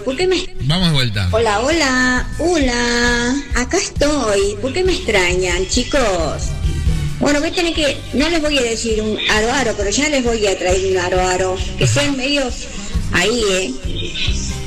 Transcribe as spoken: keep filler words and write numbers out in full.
¿Por qué me... Vamos de vuelta. Hola, hola, hola. Acá estoy. ¿Por qué me extrañan, chicos? Bueno, voy a tener que... No les voy a decir un aro aro, pero ya les voy a traer un aro aro. Que sean medios ahí, ¿eh?